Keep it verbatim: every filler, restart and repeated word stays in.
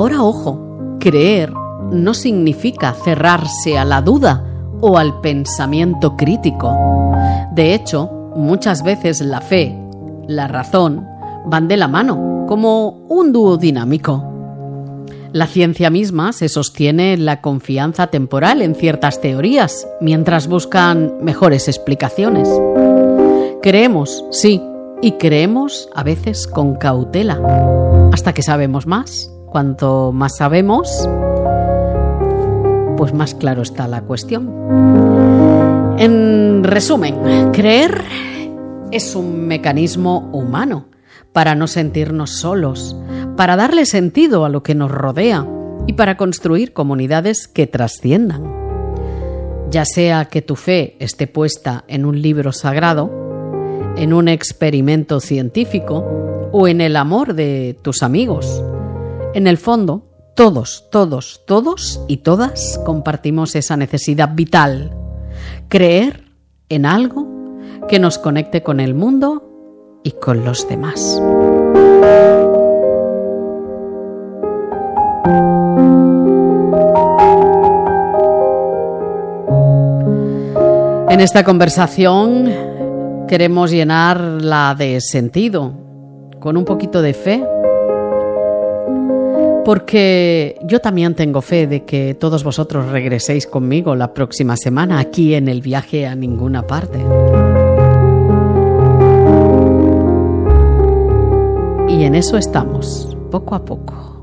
Ahora, ojo, creer no significa cerrarse a la duda o al pensamiento crítico. De hecho, muchas veces la fe, la razón, van de la mano, como un dúo dinámico. La ciencia misma se sostiene en la confianza temporal en ciertas teorías, mientras buscan mejores explicaciones. Creemos, sí, y creemos a veces con cautela, hasta que sabemos más. Cuanto más sabemos, pues más claro está la cuestión. En resumen, creer es un mecanismo humano para no sentirnos solos, para darle sentido a lo que nos rodea y para construir comunidades que trasciendan. Ya sea que tu fe esté puesta en un libro sagrado, en un experimento científico o en el amor de tus amigos, en el fondo, todos, todos, todos y todas compartimos esa necesidad vital: creer en algo que nos conecte con el mundo y con los demás. En esta conversación queremos llenarla de sentido, con un poquito de fe, porque yo también tengo fe de que todos vosotros regreséis conmigo la próxima semana aquí en el viaje a ninguna parte. Y en eso estamos, poco a poco.